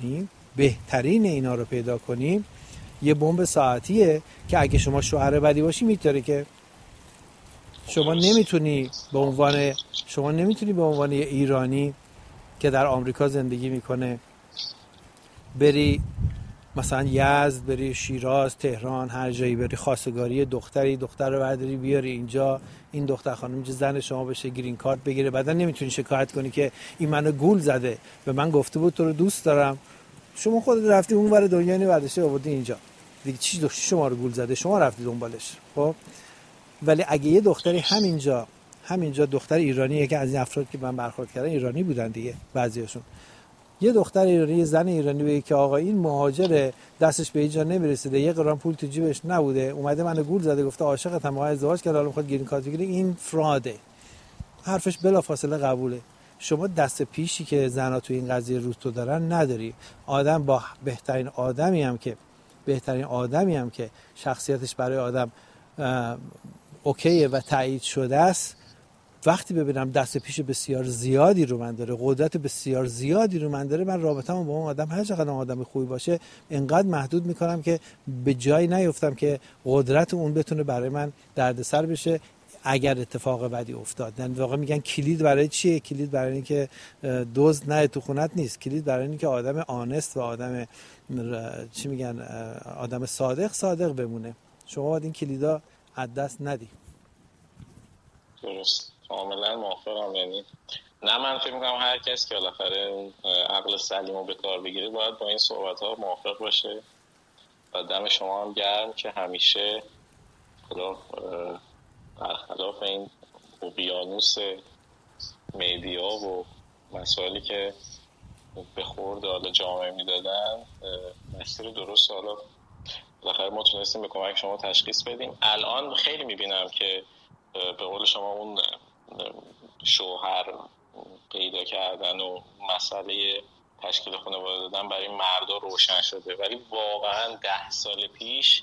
پیدا کنیم یه بمب ساعتیه که اگه شما شوهر بدی باشی میتاره که شما نمیتونی به عنوان یه ایرانی که در آمریکا زندگی میکنه بری مثلا یزد، بری شیراز، تهران، هر جایی بری خواستگاری دختر رو برداری بیاری اینجا، این دختر خانم چه زن شما بشه، گرین کارت بگیره، بعدا نمیتونی شکایت کنی که این منو گول زده، به من گفته بود تو رو دوست دارم، شما خودت رفتی اونور دنیا اینو برداشتی آوردی اینجا دیگه، چی شما رو گول زده، شما رفتی دنبالش. خب ولی اگه یه دختری همینجا دختر ایرانیه که از این افراد که من برخورد کردم ایرانی بودن دیگه بعضیاشون، یه دختر ایرانی، یه زن ایرانی بگه که آقا این مهاجر دستش به اینجا نمیرسیده، یه قران پول تو جیبش نبوده، اومده منو گول زده، گفته عاشقتم، ما ازدواج کرد، حالا میخواد گرین کارت بگیره، این فراده، حرفش بلافاصله قبوله. شما دست پیشی که زنا تو این قضیه رو تو دارن نداری. آدم با بهترین آدمی هم که شخصیتش برای آدم اوکیه و تایید شده است، وقتی ببینم دست پیش بسیار زیادی رو من داره، قدرت بسیار زیادی رو من داره، من رابطه‌مو با اون آدم هر چقدر آدم خوبی باشه انقدر محدود میکنم که به جایی نیفتم که قدرت اون بتونه برای من دردسر بشه اگر اتفاق بدی افتاد. یعنی واقعا میگن کلید برای چیه؟ کلید برای این که دزد نه تو خونت نیست، کلید برای این که آدم آنست و آدم آدم صادق بمونه. شما باید این کلیدا از دست ندی. درست، کاملا موافقم. یعنی نه من فکر میکنم هر کس که بالاخره عقل سلیم رو به کار بگیره باید با این صحبت ها موافق باشه و دم شما هم گرم که همیشه برخلاف این اقیانوس میدیا و مسائلی که به خورد حالا جامعه میدادن مسیر درست حالا بالاخره ما تونستیم به کمک شما تشخیص بدیم. الان خیلی میبینم که به قول شما اون شوهر پیدا کردن و مسئله تشکیل خانواده دادن برای مردا روشن شده، ولی واقعا 10 سال پیش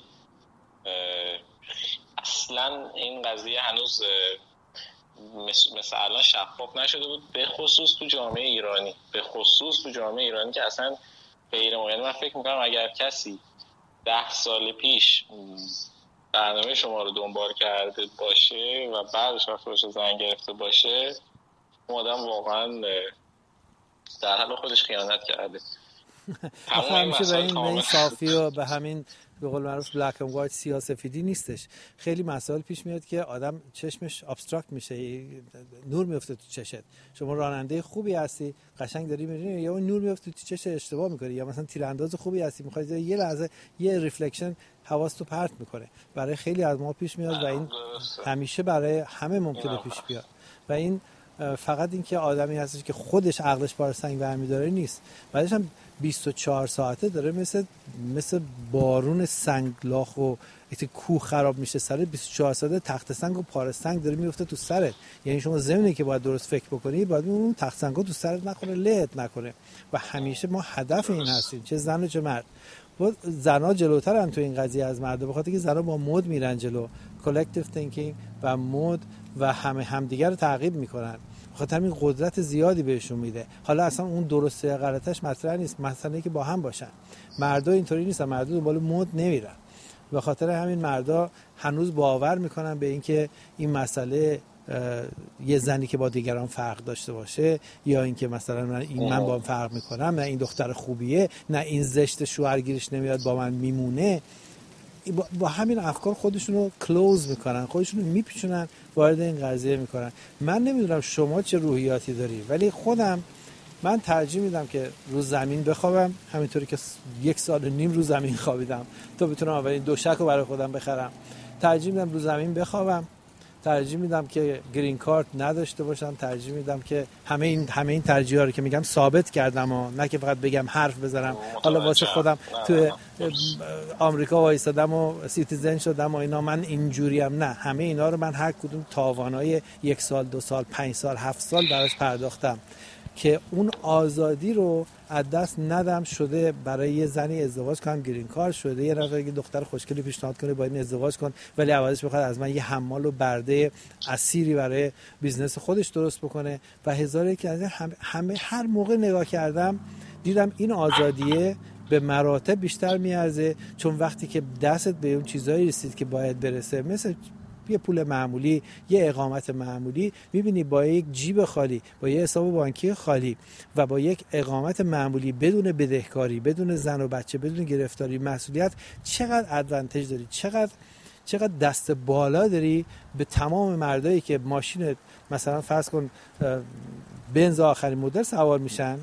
اصلا این قضیه هنوز مثل الان شفاف نشده بود، به خصوص تو جامعه ایرانی که اصلا غیر ممکنه. من فکر میکنم اگر کسی 10 سال پیش برنامه شما رو دنبال کرده باشه و بعدش وقت باشه زنگ گرفته باشه، اون آدم واقعا در حال خودش خیانت کرده. همیشه به این صافی و به همین به قول معروف بلک اند وایت سیاه سفیدی نیستش. خیلی مسائل پیش میاد که آدم چشمش ابسترکت میشه، نور میفته تو چشت. شما راننده خوبی هستی قشنگ داری میری یا اون نور میفته تو چشت اشتباه میکنی، یا مثلا تیرانداز خوبی هستی میخوای یه لحظه یه ریفلکشن حواستو پرت میکنه. برای خیلی از ما پیش میاد و این همیشه برای همه ممکنه پیش بیاد و این فقط اینکه آدمی هستش که خودش عقلش بار سنگ برمی‌داره نیست، بعدش هم 24 ساعته داره مثل بارون سنگلاخ و کوه خراب میشه سر 24 ساعته تخت سنگ و پاره سنگ داره میفته تو سرت. یعنی شما ضمنی که باید درست فکر بکنی، باید اون تخت سنگا تو سرت نخوره، لهت نکنه. و همیشه ما هدف این هستیم، چه زن و چه مرد. زنا جلوترن تو این قضیه از مردا، بخاطر که زنا با مد میرن جلو، کالکتیو تینکینگ و مد و همدیگر رو تعقیب میکنن، بخاطر همین قدرت زیادی بهشون میده. حالا اصلا اون درسته یا غلطش مطرح نیست، مسئله که با هم باشن. مردا اینطوری نیستن، مردا دنبال مد نمیرن، به خاطر همین مردا هنوز باور میکنن به اینکه این مسئله یه زنی که با دیگران فرق داشته باشه، یا اینکه مثلا من با فرق میکنم، نه این دختر خوبیه، نه این زشت شوهرگیرش نمیاد با من میمونه، با همین افکار خودشونو کلوز میکنن، خودشونو میپیچونن، وارد این قضیه میکنن. من نمیدونم شما چه روحیاتی داری، ولی من ترجیح میدم که رو زمین بخوابم، همینطوری که 1.5 سال رو زمین خوابیدم تا بتونم اولین دوشک رو برای خودم بخرم. ترجیح میدم رو زمین بخوابم، ترجیح میدم که گرین کارت نداشته باشم، ترجیح میدم که همه این ترجیحا رو که میگم ثابت کردم و نه که فقط بگم حرف بزنم حالا واسه خودم تو آمریکا وایسادم و سیتیزن شدم و اینا من اینجوریم. نه، همه اینا رو من هر کدوم تاوانای 1 سال 2 سال 5 سال 7 سال براش پرداختم که اون آزادی رو از دست ندم. شده برای یه زنی ازدواج کنم، گرین کارت شده، یه نفر که دختر خوشگلی پیشنهاد کنه با این ازدواج کن، ولی عوضش بخواد از من یه حمال و برده اسیری برای بیزنس خودش درست بکنه و هزاره که از همه هر موقع نگاه کردم دیدم این آزادیه به مراتب بیشتر میارزه، چون وقتی که دستت به اون چیزایی رسید که باید برسه، مثل یه پول معمولی، یه اقامت معمولی، میبینی با یک جیب خالی، با یه حساب بانکی خالی و با یک اقامت معمولی بدون بدهکاری، بدون زن و بچه، بدون گرفتاری مسئولیت، چقدر ادوانتج داری، چقدر دست بالا داری به تمام مردایی که ماشین مثلا فرض کن بنز آخرین مدل سوار میشن،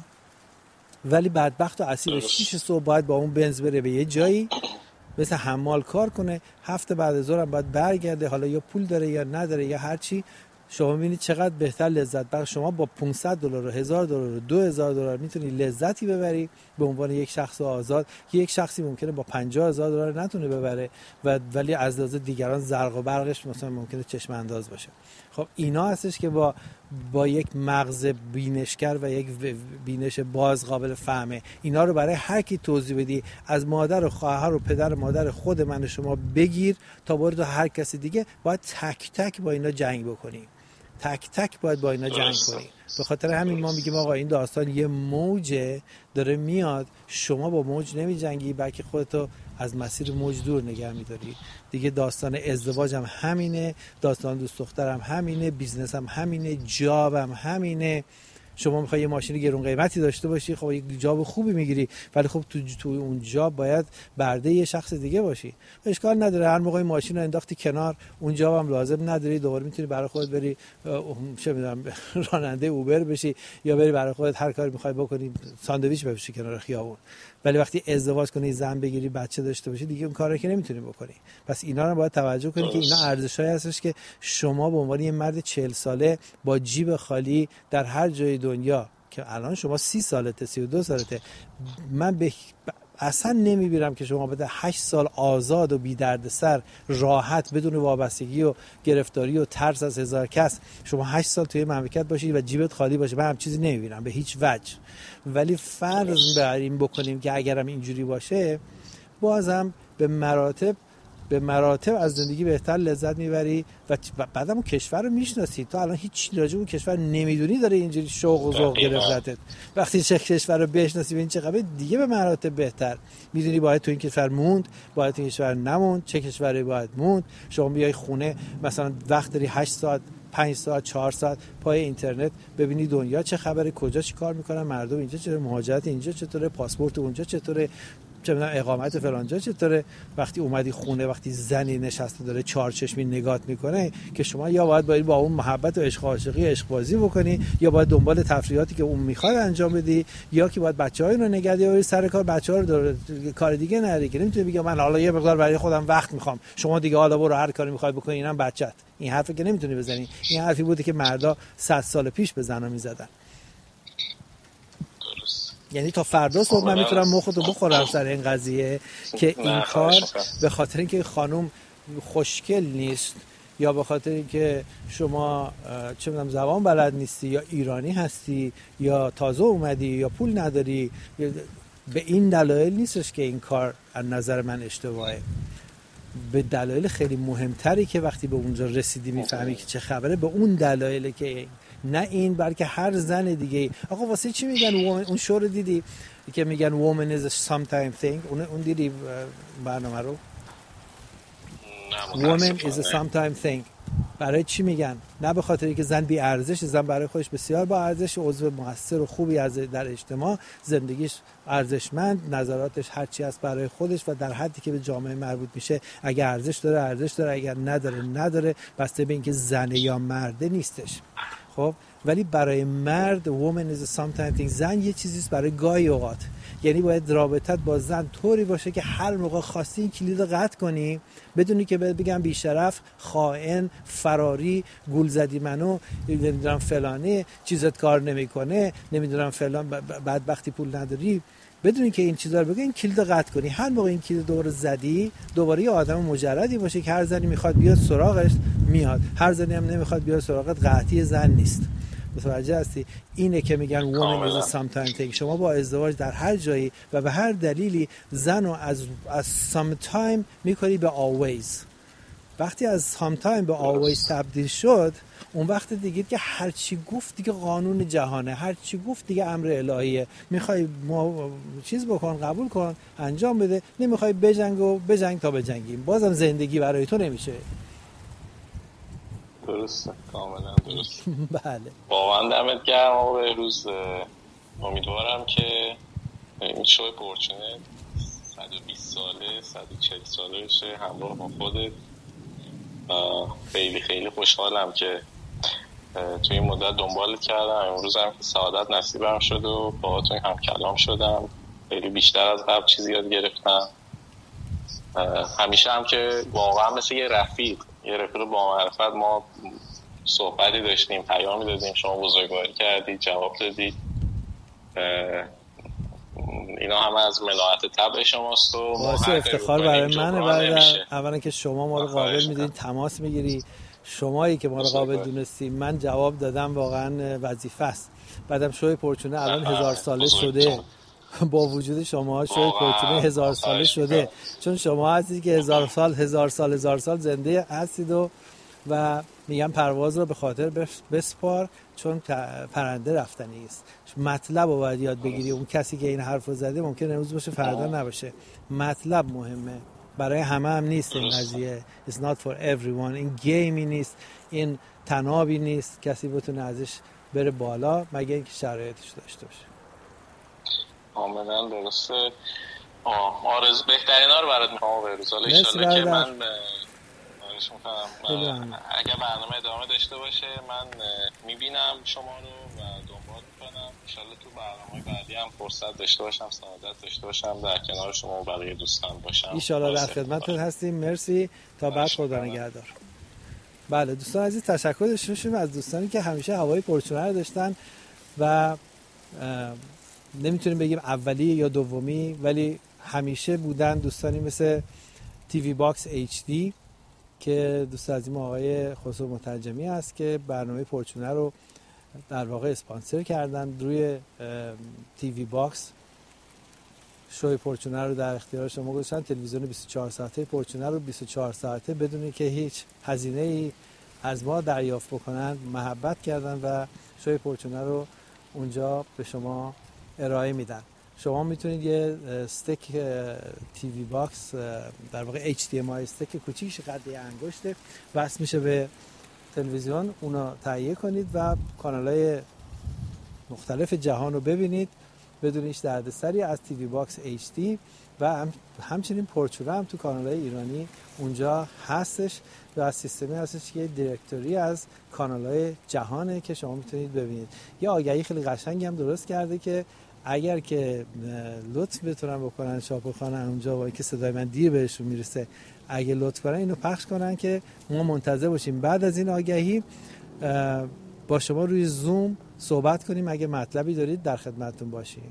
ولی بدبخت و اسیر 6 صبح باید با اون بنز بره به یه جایی مثل حمال کار کنه، هفته بعد از ظهرم باید برگرده، حالا یا پول داره یا نداره یا هر چی. شما میبینید چقدر بهتر لذت بخش. شما با $500 و $1000 و $2000 میتونی لذتی ببری به عنوان یک شخص آزاد که یک شخصی ممکنه با $50,000 نتونه ببره ولی از لحاظ دیگران زرق و برقش مثلا ممکنه چشم انداز باشه. خب اینا هستش که با یک مغز بینشگر و یک بینش باز قابل فهمه. اینا رو برای هر کی توضیح بدی، از مادر و خواهر و پدر و مادر خود من و شما بگیر تا برد و هر کسی دیگه، باید تک تک با اینا جنگ بکنی، تک تک باید با اینا جنگ کنی. به خاطر همین ما میگیم آقا این داستان یه موجه داره میاد، شما با موج نمی جنگی بلکه خودتو از مسیر موج دور نگه میداری دیگه. داستان ازدواج هم همینه، داستان دوست دخترم همینه، بیزنس هم همینه، جاب هم همینه. شما میخوای یه ماشین گرون قیمتی داشته باشی، خب یک جاب خوبی میگیری، ولی خب تو اون جاب باید برده یه شخص دیگه باشی. اشکال نداره هر موقع ماشین رو انداختی کنار، اون جاب هم لازم نداری، دوباره میتونی برای خودت بری چه میدونم راننده اوبر بشی یا بری برای خودت هر کاری میخوای بکنی، ساندویچ بفروشی کنار خیابون. ولی وقتی ازدواج کنی، زن بگیری، بچه داشته باشی، دیگه اون کارا که نمیتونی بکنی. پس اینا رو باید توجه کنی که اینا ارزشایی هستش که شما به عنوان یه مرد 40 ساله با جیب خالی در هر جای دنیا که الان شما 30 سالته 32 سالته، من اصلا نمیبینم که شما بده 8 سال آزاد و بی دردسر راحت بدون وابستگی و گرفتاری و ترس از هزار کس شما 8 سال توی مملکت باشی و جیبت خالی باشه. من هم چیزی نمیبینم به هیچ وجه. ولی فرض بریم بکنیم که اگرم اینجوری باشه، بازم به مراتب از زندگی بهتر لذت میبری و بعدم اون کشور رو میشناسی. تو الان هیچ چیزی راجع به اون کشور نمیدونی، داره اینجوری شوق و ذوق گرفتت. وقتی چه کشور رو بشناسی ببین چه خبره، دیگه به مراتب بهتر میدونی باید تو این کشور موند، باید تو این کشور نموند، چه کشوری باید موند. شما بیای خونه مثلا وقت داری 8 ساعت 5 ساعت 4 ساعت پای اینترنت ببینی دنیا چه خبره، کجا چی کار میکنن مردم، اینجا چه مهاجرت، اینجا چطوره، پاسپورت اونجا چطوره، چه میدونم اقامت فلانجا چطوره، وقتی اومدی خونه وقتی زنی نشسته داره چارچشمی نگات میکنه که شما یا باید با اون محبت و عشق عاشقی عشق بازی بکنی، یا باید دنبال تفریحاتی که اون میخواد انجام بدی، یا که باید بچه‌ها رو نگهداری یا سر کار بچه‌ها رو کار دیگه نری که نمیتونی بگی من حالا یه مقدار برای خودم وقت میخوام، شما دیگه حالا برو هر کاری میخوای بکنی، اینم بچت. این حرفی که نمیتونی بزنی. این حرفی بوده که مردا 100 سال پیش به زنا میزدن. یعنی تا فردا صبح من میتونم مختو بخورم سر این قضیه که این کار به خاطر اینکه خانم خوشگل نیست یا به خاطر اینکه شما چه میدونم زبان بلد نیستی یا ایرانی هستی یا تازه اومدی یا پول نداری، به این دلایل نیستش که این کار از نظر من اشتباهه. به دلایل خیلی مهمتری که وقتی به اونجا رسیدی میفهمی که چه خبره، به اون دلایله که نه این بلکه هر زن دیگه. آقا واسه چی میگن اون شو رو دیدی که میگن woman is a sometime thing؟ اون دیدی برنامه رو؟ woman is a sometime thing. برای چی میگن؟ نه به خاطر اینکه زن بی ارزش، زن برای خودش بسیار با ارزش، عضو موثر و خوبی از در اجتماع، زندگیش ارزشمند، نظراتش هر چی هست برای خودش و در حدی که به جامعه مربوط میشه. اگه ارزش داره، اگر نداره، بسته به اینکه زنه یا مرده نیستش. خب ولی برای مرد woman is a sometime thing. زن یه چیزیست برای گاهی اوقات. یعنی باید رابطت با زن طوری باشه که هر موقع خواستی این کلید رو قطع کنی بدونی که بهت بگم بیشرف، خائن، فراری، گول زدی منو، نمیدونم فلانه، چیزت کار نمیکنه، نمیدونم فلان، بدبختی پول نداری، بدونی که این چیزا رو بگه، این کلید رو قطع کنی. هر موقع این کلید دوباره زدی، دوباره یه آدم مجردی باشه که هر زنی میخواد بیاد سراغش میاد، هر زنی هم نمیخواد بیاد سراغت قطعی زن نیست. متوجه هستی؟ اینه که میگن woman is a sometime thing. شما با ازدواج در هر جایی و به هر دلیلی زن رو از sometime میکنی به always. وقتی از sometime به always تبدیل شد، اون وقت دیگه که هر چی گفت دیگه قانون جهانه، هر چی گفت دیگه امر الهیه. میخوای چیز بکن، قبول کن، انجام بده، نمیخوای بجنگ تا بجنگیم، بازم زندگی برای تو نمیشه. درسته، کاملا درست. بله واقعا دمت گرم آقا بهروز. امیدوارم که این شو پورچونه 120 ساله 140 ساله بشه همراه با خودت. خیلی خیلی خوشحالم که توی این مدت دنبالت کردم. امروز هم که سعادت نصیبم شد و باهاتون هم کلام شدم، خیلی بیشتر از قبل چیزی یاد گرفتم. همیشه هم که واقعا مثل یه رفیق با معرفت ما صحبتی داشتیم، پیامی دادیم، شما بزرگواری کردید، جواب دادید. اینا همه از ملاحت طبع شماست و واسه افتخار برای منه. اولا که شما ما رو قابل میدونید، تماس میگیری، شمایی که ما رو قابل دونستی. من جواب دادم واقعا وظیفه است. بعدم شوی پرچونه الان 1000 ساله شده، با وجود شما شوی پرچونه 1000 ساله شده، چون شما هستید که 1000 سال زنده هستید و میگم پرواز رو به خاطر بسپار، چون پرنده رفتنی است. مطلب رو باید یاد بگیری. اون کسی که این حرف رو زده ممکنه امروز باشه فردا نباشه. مطلب مهمه، برای همه هم نیست این قضیه. It's not for everyone. این گیمی نیست، این تنابی نیست کسی بتونه ازش بره بالا مگه اینکه شرایطش داشته باشه. کاملا درسته. آرزو بهترینا رو برات میخوام بهروز. ان شاءالله که من اگه برنامه ادامه داشته باشه من میبینم شما رو و دنبال میکنم. ان شاءالله تو برنامه‌های بعدی هم فرصت داشته باشم، سعادت داشته باشم در کنار شما و بقیه دوستان باشم. ان شاءالله در خدمتتون هستیم. مرسی، تا بعد، خدا نگهدار. بله دوستان عزیز، تشکر داشتیم از دوستانی که همیشه هوای پرچونه رو داشتن و نمیتونیم بگیم اولی یا دومی، ولی همیشه بودن. دوستانی مثل تیوی باکس HD که دوست عزیزم آقای خسرو مترجمی است که برنامه پرچونه رو در واقع اسپانسر کردن. روی تیوی باکس شوی پرچونه رو در اختیار شما گذاشتن. تلویزیون 24 ساعته پرچونه رو 24 ساعته بدون که هیچ هزینه‌ای از ما دریافت بکنن محبت کردن و شوی پرچونه رو اونجا به شما ارائه میدن. شما میتونید یه استیک تیوی باکس در واقع HDMI استیک کوچیکش قد انگشته وصل میشه به تلویزیون، اونو تهیه کنید و کانال‌های مختلف جهان رو ببینید بدون هیچ دردسری از تیوی باکس HD و همچنین پرچوره هم تو کانال‌های ایرانی اونجا هستش و از سیستمی هستش که دیرکتوری از کانال‌های جهانه که شما میتونید ببینید. یه آگهی خیلی قشنگی هم درست کرده که اگر که لطف بتونن بکنن چاپخانه اونجا وای که صدای من دیر بهشون میرسه، اگه لطف کنن اینو پخش کنن که ما منتظر باشیم بعد از این آگهی با شما روی زوم صحبت کنیم. اگه مطلبی دارید در خدمتتون باشیم.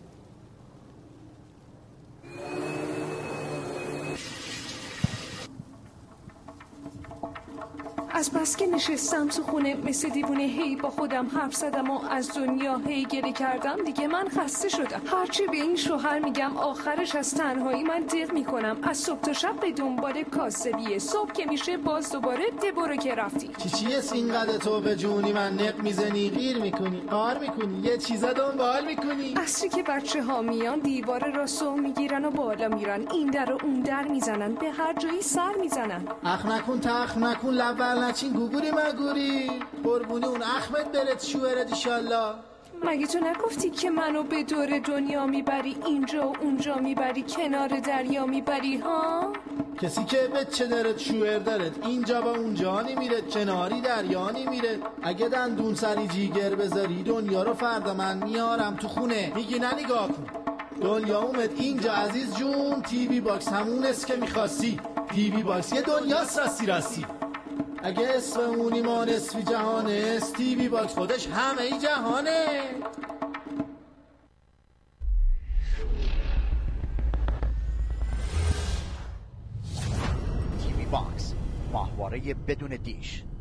از بس که نشستم تو خونه مثل دیوونه هی با خودم حرف زدم و از دنیا هی گله کردم، دیگه من خسته شدم. هرچی به این شوهر میگم آخرش از تنهایی من دق میکنم. از صبح تا شب به دنبال کاسبیه، صبح که میشه باز دوباره برو که رفتی. چیه اینقدر تو به جونی من نق میزنی، غیر میکنی، قار میکنی، یه چیزا دنبال میکنی. اصری که بچه ها میان دیوار راسو میگیرن و بالا میرن، این در و اون در میزنن، به هر جایی سر میزنن. اخ نکن تخ نکن لبل نچین گوگوری مگوری، قربونی اون احمد برد شوهرت ایشالله. مگه تو نگفتی که منو به دور دنیا میبری، اینجا و اونجا میبری، کنار دریا میبری ها؟ کسی که بچه دارد شوهر دارد، اینجا با اونجا نمیره، کناری دریا نمیره. اگه دندون سری جیگر بذاری دنیا رو فردا من میارم تو خونه. میگی نه نگاه کن دنیا اومد اینجا عزیز جون، تیوی باکس همون است که میخواستی. تیوی باکس یه دنیاست راستی. اگه اسم اونی ما نصفی جهانه، تیوی باکس خودش همه ای جهانه. تیوی باکس، ماهواره بدون دیش.